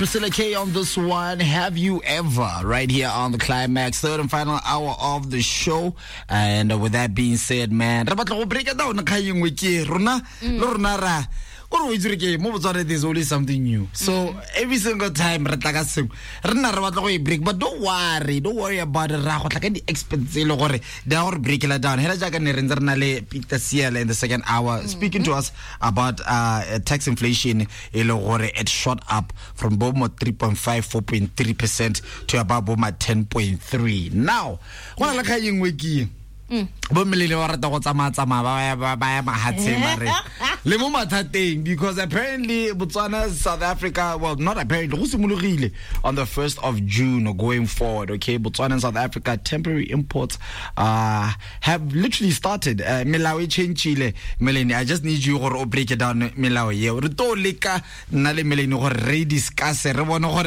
Priscilla K on this one. Have you ever? Right here on the climax, third and final hour of the show. And with that being said, man, break it down. There's always something new. So every single time, but don't worry about it. Expense they are breaking it down. Peter Ciel in the second hour speaking to us about tax inflation. It shot up from Boma 3.5, 4.3% to about Boma 10.3. Now, what are you wiki? Because apparently Botswana, South Africa, well, not apparently, on the 1st of June going forward, okay, Botswana and South Africa temporary imports have literally started. Milawi change Chile, Melanie, I just need you to break it down. Milawi, Rito Lika, Nale Melanie, or rediscuss it,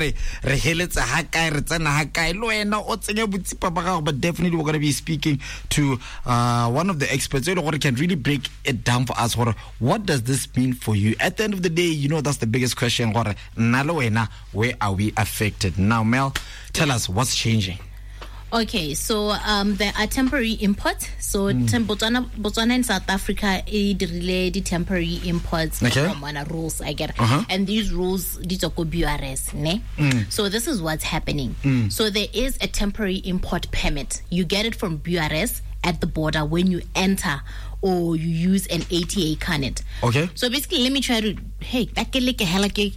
but definitely we're going to be speaking to one of the experts who can really break it down for us. What does this mean for you? At the end of the day, you know that's the biggest question. Where are we affected? Now, Mel, tell us what's changing. Okay, so there are temporary imports. So Botswana and South Africa related temporary imports from rules I get. And these rules these are BRS, ne? So this is what's happening. So there is a temporary import permit. You get it from BRS at the border when you enter or you use an ATA card. Okay. So basically, let me try to So how do we get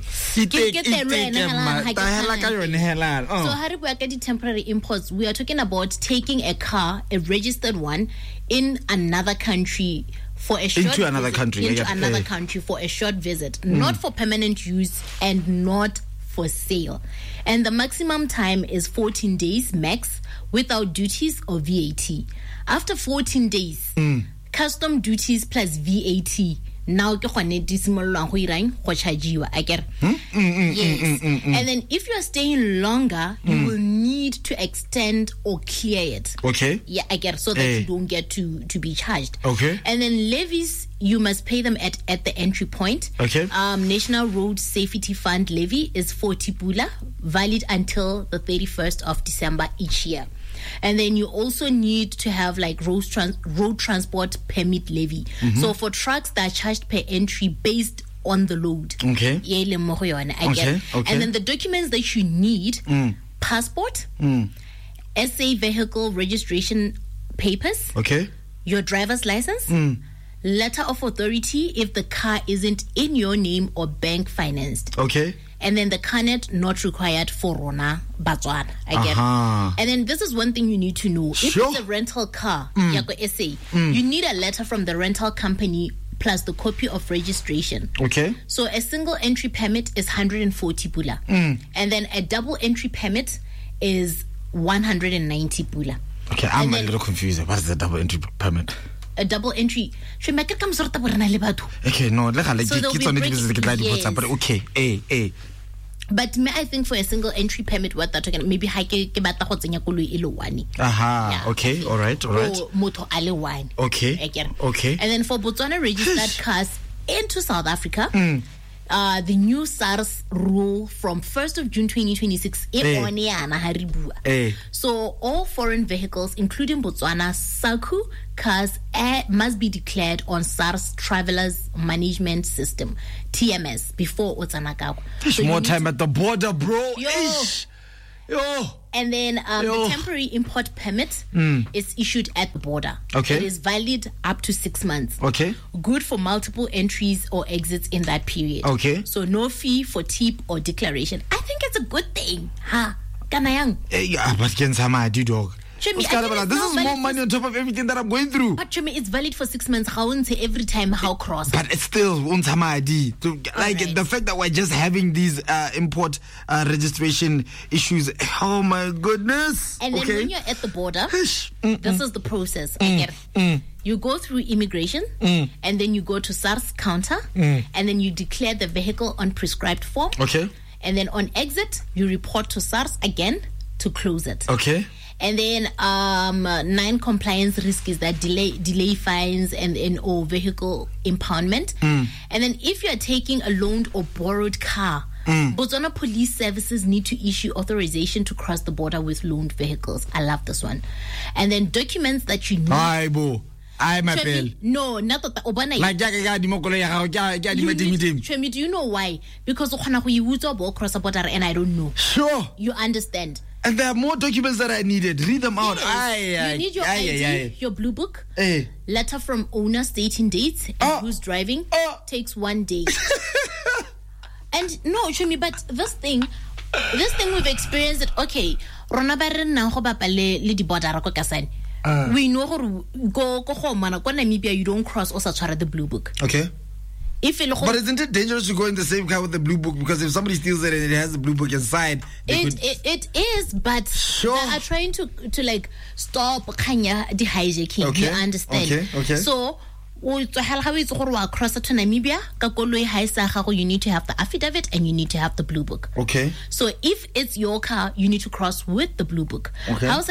the temporary imports? We are talking about taking a car, a registered one, in another country for a short country for a short visit, not for permanent use and not for sale. And the maximum time is 14 days max without duties or VAT. After 14 days, custom duties plus VAT. Now I get. Yes. And then if you are staying longer, you will need to extend or clear it. Okay. Yeah, I get, so that you don't get to be charged. Okay. And then levies, you must pay them at the entry point. Okay. National Road Safety Fund levy is 40 pula, valid until the 31st of December each year. And then you also need to have like road transport permit levy. So for trucks that are charged per entry based on the load. Okay. And then the documents that you need: passport, SA vehicle registration papers. Okay. Your driver's license. Letter of authority if the car isn't in your name or bank financed. Okay. And then the carnet not required for Rona Botswana. And then this is one thing you need to know. If it's a rental car, you need a letter from the rental company plus the copy of registration. Okay. So a single entry permit is 140 pula. And then a double entry permit is 190 pula. Okay, I'm a little confused. What is the double entry permit? A double entry. Okay, no, okay, But I think for a single entry permit, what they're talking, maybe okay, all right. Okay. And then for Botswana registered cars into South Africa, the new SARS rule from 1st of June 2026. So all foreign vehicles, including Botswana SACU cars, must be declared on SARS Travelers Management System, TMS, before Otsanaka. So more time at the border, bro. Yo. And then the temporary import permit is issued at the border. Okay. It is valid up to 6 months. Okay. Good for multiple entries or exits in that period. Okay. So no fee for tip or declaration. I think it's a good thing. Kanayang. Yeah, but dog. This is more money on top of everything that I'm going through. But it's valid for 6 months. I won't say every time how cross. But it's still like the fact that we're just having these import registration issues. Oh my goodness. And then when you're at the border, this is the process. You go through immigration, and then you go to SARS counter, and then you declare the vehicle on prescribed form. Okay. And then on exit, you report to SARS again to close it. Okay. And then non-compliance risk is that delay fines and or vehicle impoundment. And then if you are taking a loaned or borrowed car Botswana Police Services need to issue authorization to cross the border with loaned vehicles. I love this one. And then documents that you need. No, not that. Chemi, do you know why? Because you cross the border and I don't know. Sure. You understand. And there are more documents that I needed. Read them out. You need your ID, your blue book, letter from owner stating dates and who's driving. Takes 1 day. And no, Chemi, but this thing we've experienced it. Okay, we know go home and Namibia you don't cross or such the blue book. Okay. But isn't it dangerous to go in the same car with the blue book? Because if somebody steals it and it has the blue book inside, it is, but they are trying to like stop the hijacking. Okay. You understand? Okay. So cross to Namibia, you need to have the affidavit and you need to have the blue book. Okay. So if it's your car, you need to cross with the blue book. Okay. So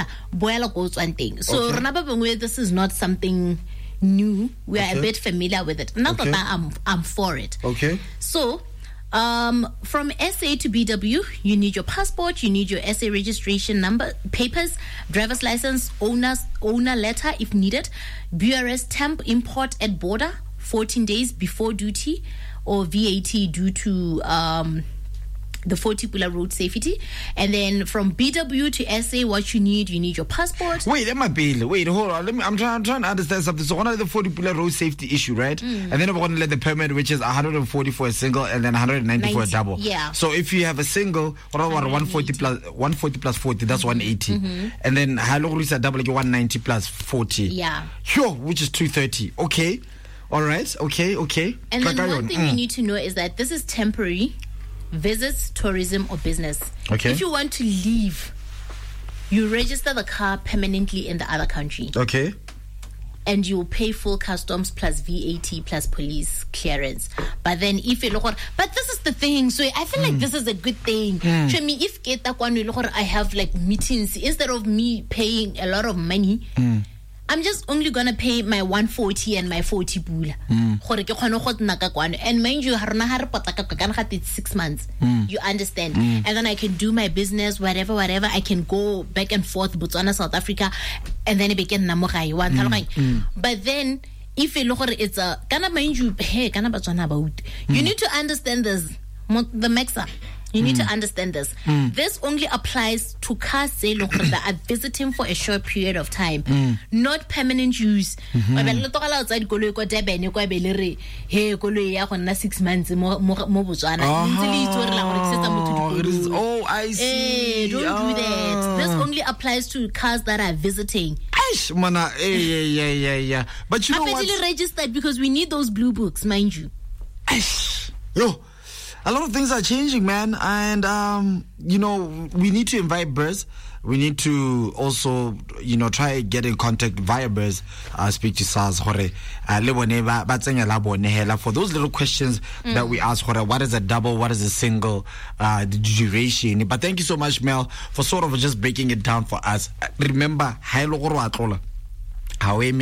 this is not something new. We are a bit familiar with it. Not that I'm for it. Okay. So from SA to BW, you need your passport, you need your SA registration number, papers, driver's license, owner letter if needed, BRS stamp import at border 14 days before duty, or VAT due to the 40 Pula road safety. And then from BW to SA, what you need your passport. Wait, hold on. I'm trying to understand something. So one of the 40 Pula road safety issue, right? And then I'm going to let the permit, which is 140 for a single and then 190 for a double. Yeah. So if you have a single, 140 plus 40, that's 180. And then how long is a double? 190 plus 40. Yeah. Sure, which is 230. Okay. All right. Okay. And then one thing you need to know is that this is temporary. Visits, tourism, or business. Okay. If you want to leave, you register the car permanently in the other country. Okay. And you will pay full customs plus VAT plus police clearance. But then if you look, but this is the thing. So I feel like this is a good thing. To me, if I have like meetings, instead of me paying a lot of money, I'm just only gonna pay my 140 and my 40 pula. And mind you, it's 6 months. You understand? And then I can do my business, whatever. I can go back and forth, Botswana, South Africa, and then it became Namogai. But then if it's a mind you, you need to understand this. The Mexa. You need to understand this. This only applies to cars that are visiting for a short period of time, not permanent use. 6 months. Oh, I see. Don't do that. This only applies to cars that are visiting. Yeah. But you know what? Registered because we need those blue books, mind you. Yo. A lot of things are changing, man, and we need to invite Bers. We need to also, try get in contact via Bers. Speak to SARS. For those little questions that we ask, what is a double, what is a single, the duration. But thank you so much, Mel, for sort of just breaking it down for us. Remember, now you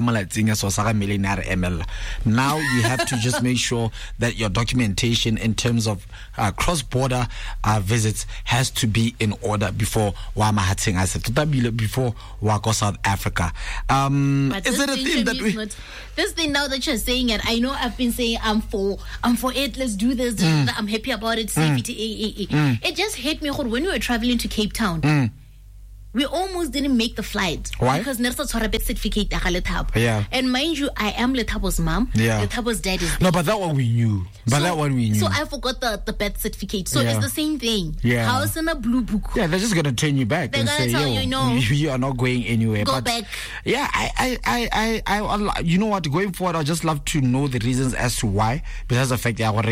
have to just make sure that your documentation in terms of cross-border visits has to be in order before before South Africa. Is it a thing that this thing now that you're saying it, I know I've been saying I'm for it, let's do this, I'm happy about it, safety, It just hit me when we were traveling to Cape Town. We almost didn't make the flight. Why? Because Nersa Torabet certificate. Yeah. And mind you, I am Letabo's mom. Yeah. Letabo's dad is. No, but that one we knew. So I forgot the birth certificate. So it's the same thing. Yeah. House in a blue book. Yeah, they're just gonna turn you back and say, you are not going anywhere. Go back. Yeah, I you know what? Going forward, I just love to know the reasons as to why. Because the fact that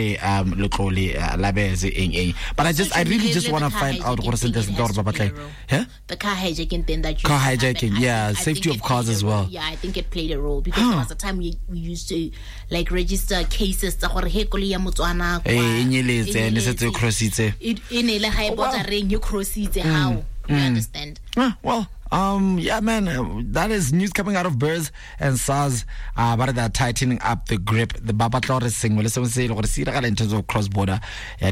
but I really just want to find out what is the car hijacking thing that you car hijacking, safety of cars as well. Yeah, I think it played a role because there was a time we used to like register cases how you understand? Well, Yeah, man, that is news coming out of BIRS and SARS. But they're tightening up the grip. The Babatlore sing, in terms of cross-border,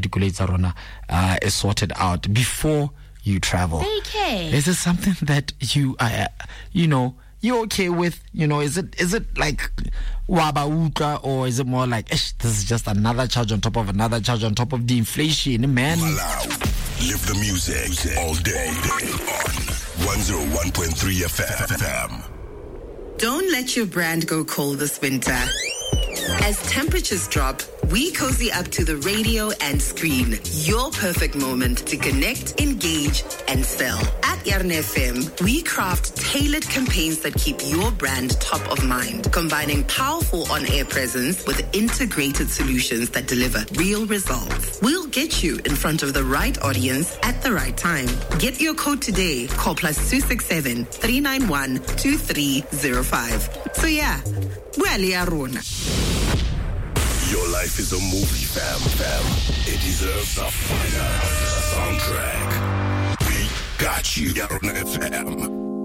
is sorted out before you travel. Okay. Is this something that you you're okay with? Is it like waba or is it more like this is just another charge on top of another charge on top of the inflation, man? Live the music all day on 101.3 FM. Don't let your brand go cold this winter. As temperatures drop, we cozy up to the radio and screen. Your perfect moment to connect, engage, and sell. At Yarn FM, we craft tailored campaigns that keep your brand top of mind, combining powerful on-air presence with integrated solutions that deliver real results. We'll get you in front of the right audience at the right time. Get your code today. Call +267 391 2305. So yeah, well, Yarona. Your life is a movie, fam. It deserves a fire soundtrack. We got you, Yarn FM.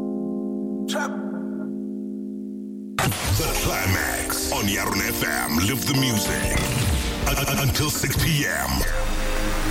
The climax on Yarn FM. Live the music until 6 p.m.